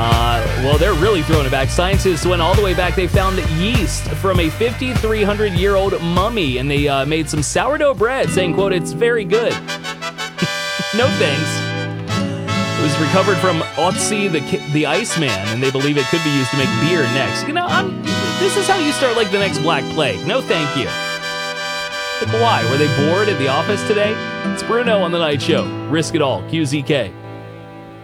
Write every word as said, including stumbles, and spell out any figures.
Uh, well, they're really throwing it back. Scientists went all the way back. They found yeast from a fifty-three hundred year old mummy, and they uh, made some sourdough bread, saying, quote, "It's very good." No thanks. It was recovered from Otzi the the Iceman, and they believe it could be used to make beer next. You know, I'm, this is how you start like the next Black Plague. No thank you. Like, why? Were they bored at the office today? It's Bruno on The Night Show. Risk It All, Q Z K.